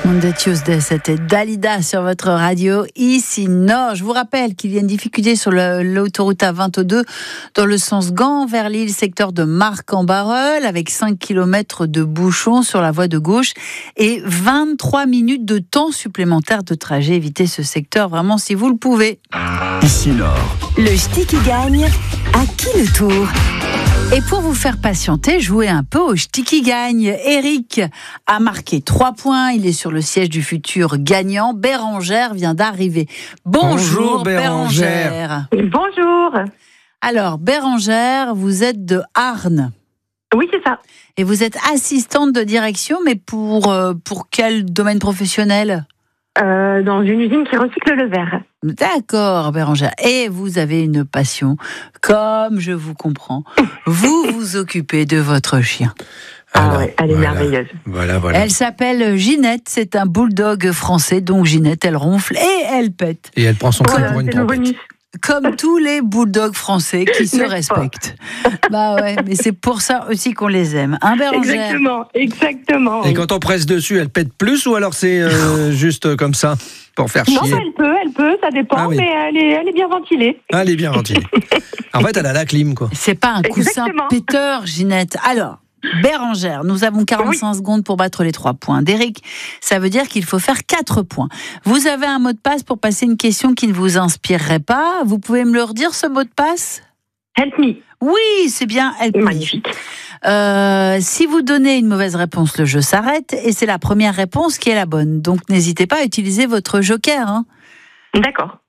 Monday Tuesday, c'était Dalida sur votre radio ici Nord. Je vous rappelle qu'il y a une difficulté sur l'autoroute A22 dans le sens Gand vers Lille, secteur de Marc-en-Barœul, avec 5 km de bouchons sur la voie de gauche et 23 minutes de temps supplémentaire de trajet. Évitez ce secteur vraiment si vous le pouvez. Ici Nord. Le ch'ti qui gagne, à qui le tour ? Et pour vous faire patienter, jouez un peu au ch'ti qui gagne. Eric a marqué 3 points. Il est sur le siège du futur gagnant. Bérangère vient d'arriver. Bonjour Bérangère. Bonjour. Alors Bérangère, vous êtes de Arnes. Oui, c'est ça. Et vous êtes assistante de direction, mais pour quel domaine professionnel ? Dans une usine qui recycle le verre. D'accord, Bérangère. Et vous avez une passion, comme je vous comprends. Vous vous occupez de votre chien. Alors, ouais, elle est merveilleuse. Voilà. Elle s'appelle Ginette, c'est un bulldog français, donc Ginette, elle ronfle et elle pète. Et elle prend son prix pour une c'est le trompette. bonus. Comme tous les bulldogs français qui se N'est-ce pas ? respectent. Bah ouais, mais c'est pour ça aussi qu'on les aime. Hein, Bérangère ? Exactement. Et quand on presse dessus, elle pète plus ou alors c'est juste comme ça pour faire Non, chier? elle peut, ça dépend, Ah oui. mais elle est bien ventilée. Ah, elle est bien ventilée. En fait, elle a la clim, quoi. C'est pas un coussin Exactement. péteur, Ginette. Alors, Bérangère, nous avons 45 secondes pour battre les 3 points. D'Éric, ça veut dire qu'il faut faire 4 points. Vous avez un mot de passe pour passer une question qui ne vous inspirerait pas. Vous pouvez me le redire, ce mot de passe ? Help me. Oui, c'est bien. Magnifique. Si vous donnez une mauvaise réponse, le jeu s'arrête et c'est la première réponse qui est la bonne. Donc, n'hésitez pas à utiliser votre joker. Hein. D'accord.